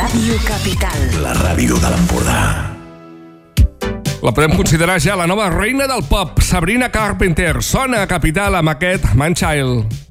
Ràdio Capital. La ràdio de l'Empordà. La podem considerar ja la nova reina del pop, Sabrina Carpenter. Sona a Capital amb aquest Man Child.